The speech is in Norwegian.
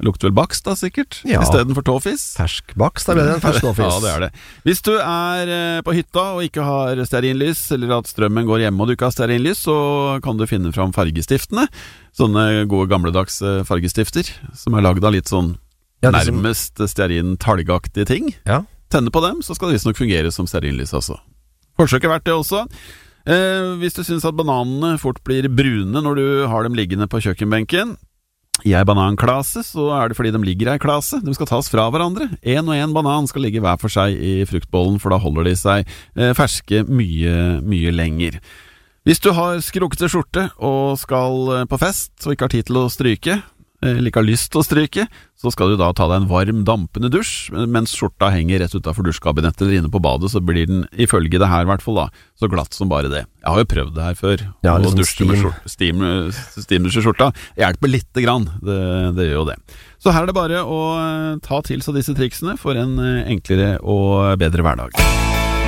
lukter vel bakst da sikkert, Ja. I stedet for tåfis. Fersk bakst, det er bedre enn fersk tåfis. Ja, det er det. Hvis du på hytta og ikke har stearinlys, eller at strømmen går hjemme og du ikke har stearinlys, så kan du finne fram fargestiftene. Sånne gode gamledags fargestifter, som laget av litt sånn nærmest stearin-talgaktige ting. Ja. Tenne på dem, så skal det visst nok fungere som stearinlys altså. Forsøket verdt det også. Hvis du synes at bananene fort blir brune når du har dem liggende på kjøkkenbenken, I en bananklase, så det fordi de ligger I en klase. De skal tas fra hverandre. En og en banan skal ligge hver for seg I fruktbollen, for da holder de seg ferske mye lenger. Hvis du har skrukkete skjorte og skal på fest, og ikke har tid til å stryke, eller ikke har lyst til å stryke, så skal du da ta deg en varm, dampende dusj, mens skjorta henger rett utenfor dusjkabinettet eller inne på badet, så blir den, ifølge det her I hvert fall da, så glatt som bare det. Jeg har jo prøvd det her før, ja, å dusje med steamdusjeskjorta. Hjelper litt grann, det gjør jo det. Så her det bare å ta til seg disse triksene for en enklere og bedre hverdag.